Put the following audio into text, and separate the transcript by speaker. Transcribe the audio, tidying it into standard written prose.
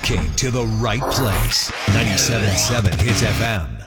Speaker 1: walking to the right place. 97.7 Hits FM.